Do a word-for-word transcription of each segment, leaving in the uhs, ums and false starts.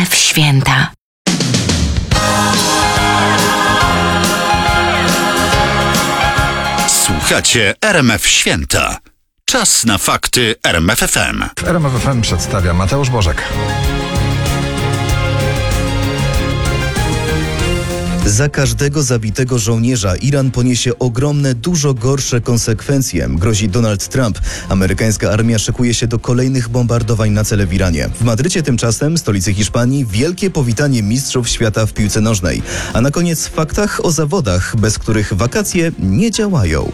w święta. Słuchacie R M F Święta. Czas na fakty R M F F M. W R M F F M przedstawia Mateusz Bożek. Za każdego zabitego żołnierza Iran poniesie ogromne, dużo gorsze konsekwencje, grozi Donald Trump. Amerykańska armia szykuje się do kolejnych bombardowań na cele w Iranie. W Madrycie tymczasem, stolicy Hiszpanii, wielkie powitanie mistrzów świata w piłce nożnej. A na koniec w faktach o zawodach, bez których wakacje nie działają.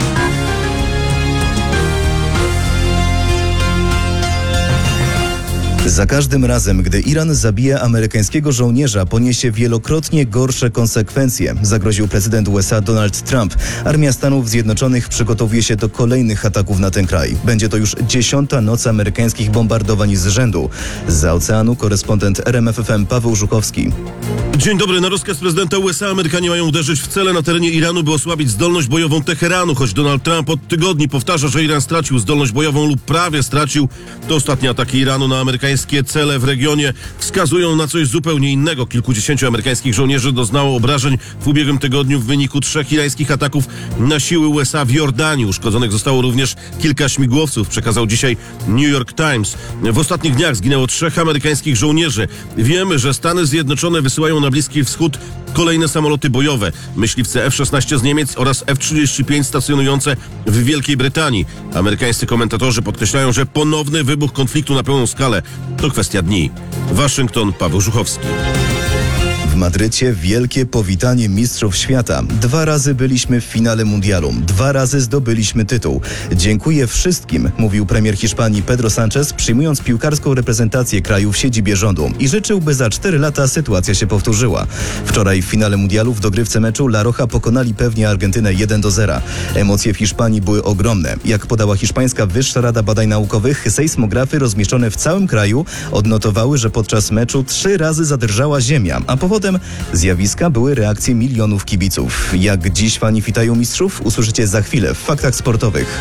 Za każdym razem, gdy Iran zabije amerykańskiego żołnierza, poniesie wielokrotnie gorsze konsekwencje, zagroził prezydent U S A Donald Trump. Armia Stanów Zjednoczonych przygotowuje się do kolejnych ataków na ten kraj. Będzie to już dziesiąta noc amerykańskich bombardowań z rzędu. Zza oceanu korespondent R M F F M Paweł Żukowski. Dzień dobry. Na rozkaz prezydenta U S A Amerykanie mają uderzyć w cele na terenie Iranu, by osłabić zdolność bojową Teheranu. Choć Donald Trump od tygodni powtarza, że Iran stracił zdolność bojową lub prawie stracił, to ostatnie ataki Iranu na amerykańskie cele w regionie wskazują na coś zupełnie innego. Kilkudziesięciu amerykańskich żołnierzy doznało obrażeń w ubiegłym tygodniu w wyniku trzech irańskich ataków na siły U S A w Jordanii. Uszkodzonych zostało również kilka śmigłowców, przekazał dzisiaj New York Times. W ostatnich dniach zginęło trzech amerykańskich żołnierzy. Wiemy, że Stany Zjednoczone wysyłają na Bliski Wschód kolejne samoloty bojowe, myśliwce F szesnaście z Niemiec oraz F trzydzieści pięć stacjonujące w Wielkiej Brytanii. Amerykańscy komentatorzy podkreślają, że ponowny wybuch konfliktu na pełną skalę to kwestia dni. Waszyngton, Paweł Żuchowski. W Madrycie wielkie powitanie mistrzów świata. Dwa razy byliśmy w finale mundialu. Dwa razy zdobyliśmy tytuł. Dziękuję wszystkim, mówił premier Hiszpanii Pedro Sánchez, przyjmując piłkarską reprezentację kraju w siedzibie rządu i życzył, by za cztery lata sytuacja się powtórzyła. Wczoraj w finale mundialu w dogrywce meczu La Roja pokonali pewnie Argentynę jeden do zera. Emocje w Hiszpanii były ogromne. Jak podała hiszpańska Wyższa Rada Badań Naukowych, sejsmografy rozmieszczone w całym kraju odnotowały, że podczas meczu trzy razy zadrżała ziemia, a powodem zjawiska były reakcje milionów kibiców. Jak dziś fani witają mistrzów? Usłyszycie za chwilę w faktach sportowych.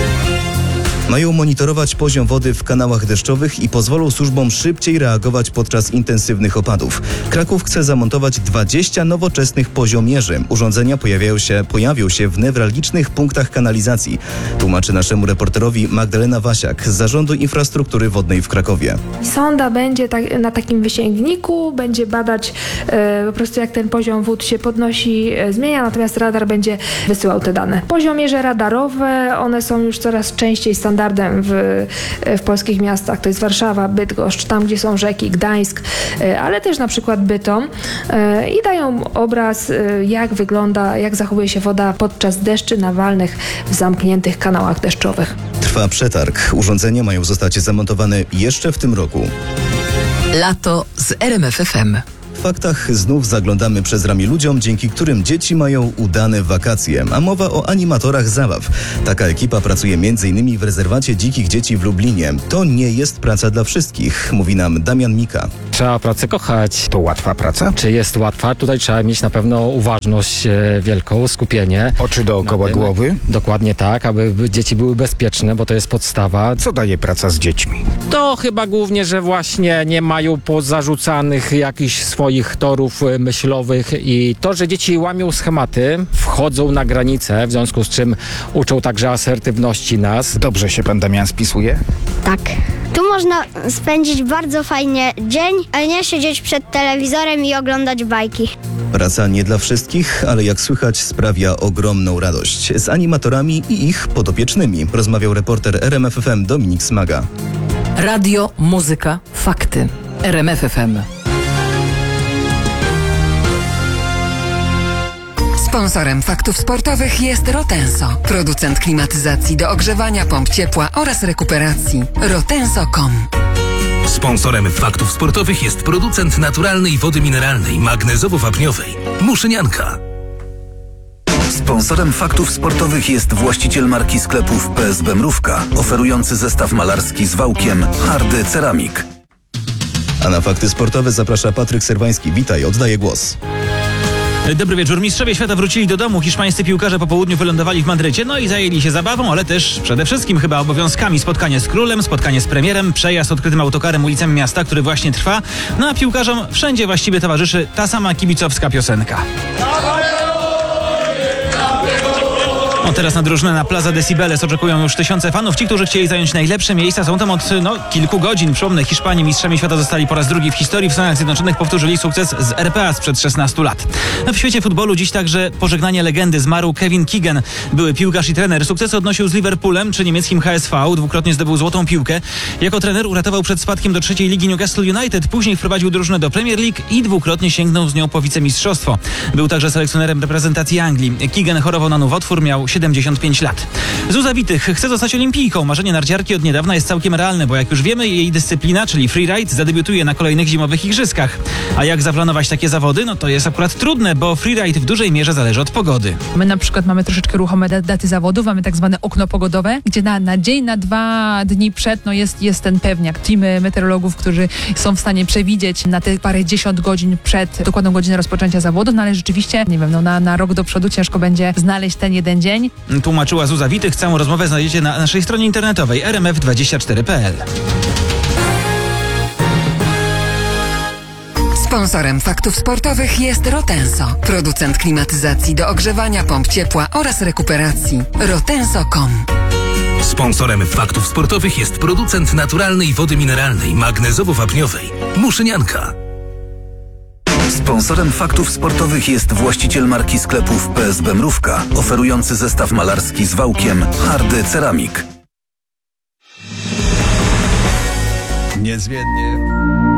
Mają monitorować poziom wody w kanałach deszczowych i pozwolą służbom szybciej reagować podczas intensywnych opadów. Kraków chce zamontować dwadzieścia nowoczesnych poziomierzy. Urządzenia pojawiają się, pojawią się w newralgicznych punktach kanalizacji. Tłumaczy naszemu reporterowi Magdalena Wasiak z Zarządu Infrastruktury Wodnej w Krakowie. Sonda będzie tak, na takim wysięgniku, będzie badać e, po prostu jak ten poziom wód się podnosi, e, zmienia, natomiast radar będzie wysyłał te dane. Poziomierze radarowe, one są już coraz częściej standardowe w, w polskich miastach. To jest Warszawa, Bydgoszcz, tam gdzie są rzeki, Gdańsk, ale też na przykład Bytom i dają obraz, jak wygląda, jak zachowuje się woda podczas deszczy nawalnych w zamkniętych kanałach deszczowych. Trwa przetarg. Urządzenia mają zostać zamontowane jeszcze w tym roku. Lato z R M F F M. W faktach znów zaglądamy przez ramię ludziom, dzięki którym dzieci mają udane wakacje. A mowa o animatorach zabaw. Taka ekipa pracuje między innymi w rezerwacie dzikich dzieci w Lublinie. To nie jest praca dla wszystkich, mówi nam Damian Mika. Trzeba pracę kochać. To łatwa praca? Czy jest łatwa? Tutaj trzeba mieć na pewno uważność e, wielką, skupienie. Oczy dookoła głowy? Dokładnie tak, aby dzieci były bezpieczne, bo to jest podstawa. Co daje praca z dziećmi? To chyba głównie, że właśnie nie mają pozarzucanych jakichś swoich torów myślowych i to, że dzieci łamią schematy, wchodzą na granice, w związku z czym uczą także asertywności nas. Dobrze się pan Damian spisuje? Tak. Tu można spędzić bardzo fajnie dzień, a nie siedzieć przed telewizorem i oglądać bajki. Praca nie dla wszystkich, ale jak słychać sprawia ogromną radość. Z animatorami i ich podopiecznymi rozmawiał reporter R M F F M Dominik Smaga. Radio, muzyka, fakty. R M F F M. Sponsorem faktów sportowych jest Rotenso, producent klimatyzacji do ogrzewania, pomp ciepła oraz rekuperacji. rotenso kropka com. Sponsorem faktów sportowych jest producent naturalnej wody mineralnej magnezowo-wapniowej Muszynianka. Sponsorem faktów sportowych jest właściciel marki sklepów P S B Mrówka, oferujący zestaw malarski z wałkiem Hardy Ceramik. A na fakty sportowe zaprasza Patryk Serwański. Witaj, oddaję głos. Dobry wieczór. Mistrzowie świata wrócili do domu. Hiszpańscy piłkarze po południu wylądowali w Madrycie, no i zajęli się zabawą, ale też przede wszystkim chyba obowiązkami. Spotkanie z królem, spotkanie z premierem, przejazd odkrytym autokarem ulicami miasta, który właśnie trwa. No a piłkarzom wszędzie właściwie towarzyszy ta sama kibicowska piosenka. O, teraz na drużynę na Plaza de Cibeles oczekują już tysiące fanów. Ci, którzy chcieli zająć najlepsze miejsca, są tam od no, kilku godzin. Przypomnę, Hiszpanie mistrzami świata zostali po raz drugi w historii. W Stanach Zjednoczonych powtórzyli sukces z R P A sprzed szesnastu lat. No, w świecie futbolu dziś także pożegnanie legendy. Zmarł Kevin Keegan, były piłkarz i trener. Sukcesy odnosił z Liverpoolem czy niemieckim H S V. Dwukrotnie zdobył złotą piłkę. Jako trener uratował przed spadkiem do trzeciej ligi Newcastle United. Później wprowadził drużynę do Premier League i dwukrotnie sięgnął z nią po wicemistrzostwo. Był także selekcjonerem reprezentacji Anglii. Keegan chorował na nowotwór, miał siedemdziesiąt pięć lat. Zuza Witych chce zostać olimpijką. Marzenie narciarki od niedawna jest całkiem realne, bo jak już wiemy, jej dyscyplina, czyli freeride, zadebiutuje na kolejnych zimowych igrzyskach. A jak zaplanować takie zawody? No to jest akurat trudne, bo freeride w dużej mierze zależy od pogody. My na przykład mamy troszeczkę ruchome daty zawodów, mamy tak zwane okno pogodowe, gdzie na, na dzień, na dwa dni przed no jest, jest ten pewniak. Teamy meteorologów, którzy są w stanie przewidzieć na te parę dziesiąt godzin przed dokładną godzinę rozpoczęcia zawodów, no ale rzeczywiście, nie wiem, no na, na rok do przodu ciężko będzie znaleźć ten jeden dzień. Tłumaczyła Zuza Witych. Całą rozmowę znajdziecie na naszej stronie internetowej r m f dwadzieścia cztery kropka p l. Sponsorem faktów sportowych jest Rotenso, producent klimatyzacji do ogrzewania, pomp ciepła oraz rekuperacji. rotenso kropka com. Sponsorem faktów sportowych jest producent naturalnej wody mineralnej magnezowo-wapniowej Muszynianka. Sponsorem faktów sportowych jest właściciel marki sklepów P S B Mrówka, oferujący zestaw malarski z wałkiem Hardy Ceramik. Niezmiennie